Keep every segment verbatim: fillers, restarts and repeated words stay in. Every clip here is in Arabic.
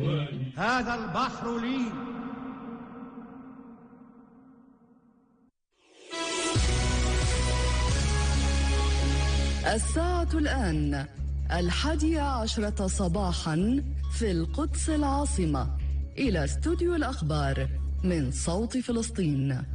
هذا البحر لي. الساعة الآن الحادية عشرة صباحا في القدس العاصمة. إلى استوديو الأخبار من صوت فلسطين.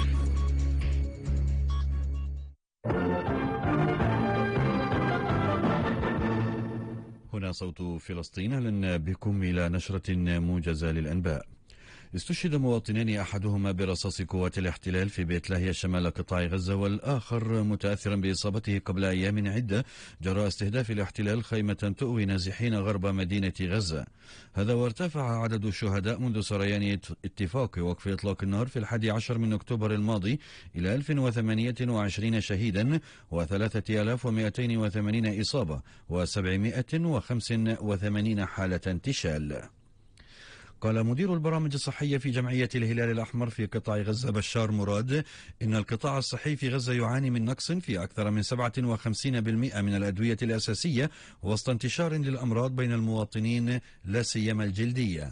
هنا صوت فلسطين، أهلا بكم إلى نشرة موجزة للأنباء. استشهد مواطنين أحدهما برصاص قوات الاحتلال في بيت لاهيا شمال قطاع غزة، والآخر متأثرا بإصابته قبل أيام عدة جراء استهداف الاحتلال خيمة تؤوي نازحين غرب مدينة غزة. هذا وارتفع عدد الشهداء منذ سريان اتفاق وقف إطلاق النار في الحادي عشر من أكتوبر الماضي إلى ألف وثمانية وعشرين شهيدا وثلاثة آلاف ومئتين وثمانين إصابة وسبعمئة وخمسة وثمانين حالة انتشال. قال مدير البرامج الصحية في جمعية الهلال الأحمر في قطاع غزة بشار مراد إن القطاع الصحي في غزة يعاني من نقص في أكثر من سبعة وخمسين بالمئة من الأدوية الأساسية وسط انتشار للأمراض بين المواطنين لا سيما الجلدية.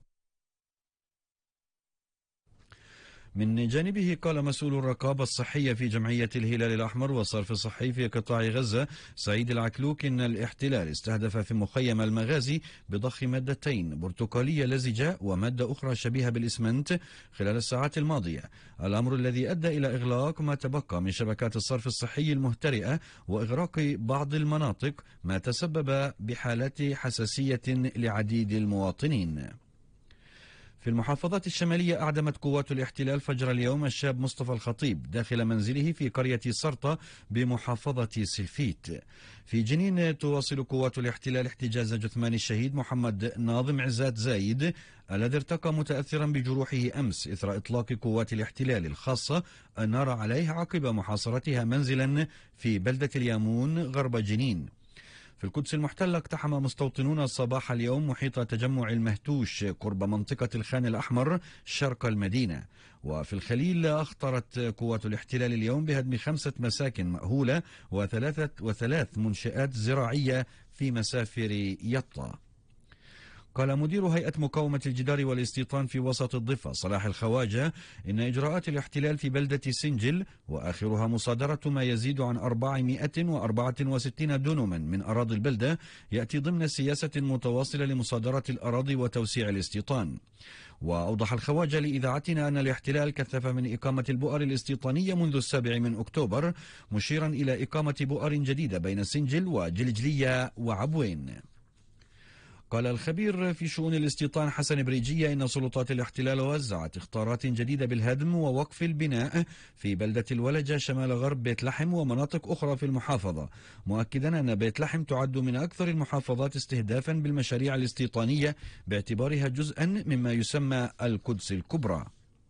من جانبه قال مسؤول الرقابة الصحية في جمعية الهلال الأحمر والصرف الصحي في قطاع غزة سعيد العكلوك إن الاحتلال استهدف في مخيم المغازي بضخ مادتين برتقالية لزجة ومادة أخرى شبيهة بالإسمنت خلال الساعات الماضية، الأمر الذي أدى إلى إغلاق ما تبقى من شبكات الصرف الصحي المهترئة وإغراق بعض المناطق، ما تسبب بحالات حساسية لعديد المواطنين. في المحافظات الشمالية أعدمت قوات الاحتلال فجر اليوم الشاب مصطفى الخطيب داخل منزله في قرية سرطة بمحافظة سلفيت. في جنين تواصل قوات الاحتلال احتجاز جثمان الشهيد محمد ناظم عزات زايد الذي ارتقى متأثرا بجروحه أمس إثر إطلاق قوات الاحتلال الخاصة النار عليه عقب محاصرتها منزلا في بلدة اليامون غرب جنين. في القدس المحتلة اقتحم مستوطنون صباح اليوم محيط تجمع المهتوش قرب منطقة الخان الأحمر شرق المدينة. وفي الخليل أخطرت قوات الاحتلال اليوم بهدم خمسة مساكن مأهولة وثلاثة وثلاث منشآت زراعية في مسافر يطا. قال مدير هيئة مقاومة الجدار والاستيطان في وسط الضفة صلاح الخواجة إن إجراءات الاحتلال في بلدة سنجل وآخرها مصادرة ما يزيد عن أربعمئة وأربعة وستين دونما من أراضي البلدة يأتي ضمن سياسة متواصلة لمصادرة الأراضي وتوسيع الاستيطان. وأوضح الخواجة لإذاعتنا أن الاحتلال كثف من إقامة البؤر الاستيطانية منذ السابع من أكتوبر، مشيرا إلى إقامة بؤر جديدة بين سنجل وجلجلية وعبوين. قال الخبير في شؤون الاستيطان حسن بريجية إن سلطات الاحتلال وزعت اختارات جديدة بالهدم ووقف البناء في بلدة الولجة شمال غرب بيت لحم ومناطق أخرى في المحافظة، مؤكدا أن بيت لحم تعد من أكثر المحافظات استهدافا بالمشاريع الاستيطانية باعتبارها جزءا مما يسمى القدس الكبرى.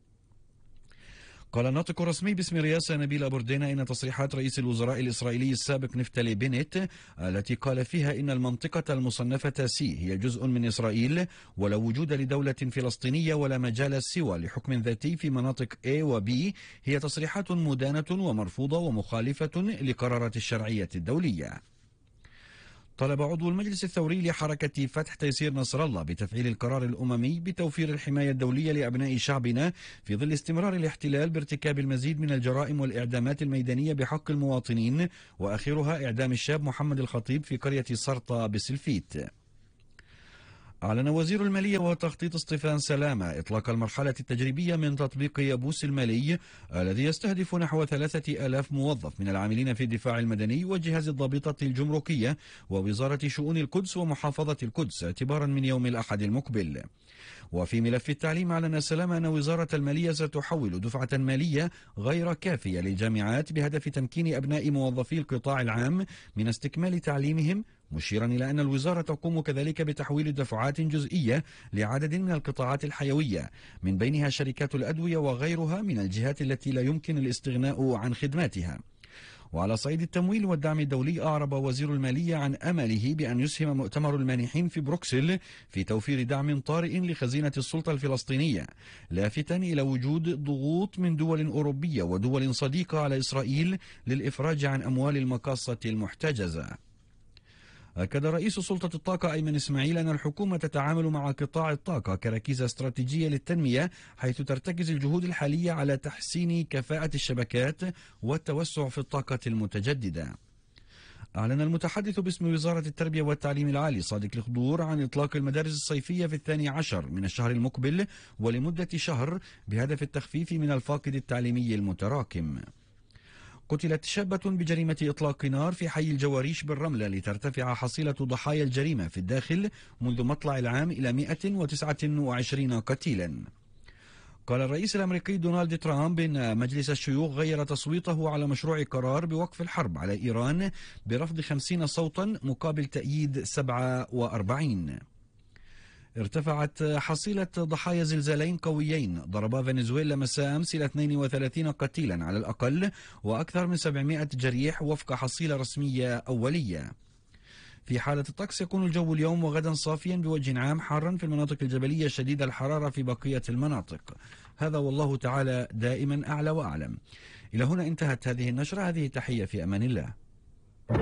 قال الناطق الرسمي باسم رئاسة نبيل أبوردينا إن تصريحات رئيس الوزراء الإسرائيلي السابق نفتالي بنت التي قال فيها إن المنطقة المصنفة سي هي جزء من إسرائيل ولا وجود لدولة فلسطينية ولا مجال سوى لحكم ذاتي في مناطق A و B هي تصريحات مدانة ومرفوضة ومخالفة لقرارات الشرعية الدولية. طلب عضو المجلس الثوري لحركة فتح تيسير نصر الله بتفعيل القرار الأممي بتوفير الحماية الدولية لأبناء شعبنا في ظل استمرار الاحتلال بارتكاب المزيد من الجرائم والإعدامات الميدانية بحق المواطنين، وآخرها إعدام الشاب محمد الخطيب في قرية سرطة بسلفيت. أعلن وزير المالية والتخطيط اسطفان سلامة إطلاق المرحلة التجريبية من تطبيق يابوس المالي الذي يستهدف نحو ثلاثة آلاف موظف من العاملين في الدفاع المدني وجهاز الضابطة الجمركية ووزارة شؤون القدس ومحافظة القدس اعتبارا من يوم الأحد المقبل. وفي ملف التعليم أعلن سلامة أن وزارة المالية ستحول دفعة مالية غير كافية للجامعات بهدف تمكين أبناء موظفي القطاع العام من استكمال تعليمهم، مشيرا إلى أن الوزارة تقوم كذلك بتحويل دفعات جزئية لعدد من القطاعات الحيوية من بينها شركات الأدوية وغيرها من الجهات التي لا يمكن الاستغناء عن خدماتها. وعلى صعيد التمويل والدعم الدولي أعرب وزير المالية عن أمله بأن يسهم مؤتمر المانحين في بروكسل في توفير دعم طارئ لخزينة السلطة الفلسطينية، لافتا إلى وجود ضغوط من دول أوروبية ودول صديقة على إسرائيل للإفراج عن أموال المقاصة المحتجزة. أكد رئيس سلطة الطاقة أيمن إسماعيل أن الحكومة تتعامل مع قطاع الطاقة كركيزة استراتيجية للتنمية، حيث ترتكز الجهود الحالية على تحسين كفاءة الشبكات والتوسع في الطاقة المتجددة. أعلن المتحدث باسم وزارة التربية والتعليم العالي صادق الخضور عن إطلاق المدارس الصيفية في الثاني عشر من الشهر المقبل ولمدة شهر بهدف التخفيف من الفاقد التعليمي المتراكم. قتلت شابة بجريمة إطلاق نار في حي الجواريش بالرملة لترتفع حصيلة ضحايا الجريمة في الداخل منذ مطلع العام إلى مئة وتسعة وعشرين قتيلا. قال الرئيس الأمريكي دونالد ترامب إن مجلس الشيوخ غير تصويته على مشروع قرار بوقف الحرب على إيران برفض خمسين صوتا مقابل تأييد سبعة وأربعين. ارتفعت حصيلة ضحايا زلزالين قويين ضربا فنزويلا مساء أمس إلى اثنين وثلاثين قتيلا على الأقل وأكثر من سبعمئة جريح وفق حصيلة رسمية أولية. في حالة الطقس يكون الجو اليوم وغدا صافيا بوجه عام، حارا في المناطق الجبلية شديد الحرارة في بقية المناطق. هذا والله تعالى دائما أعلى وأعلم. إلى هنا انتهت هذه النشرة، هذه تحية في أمان الله.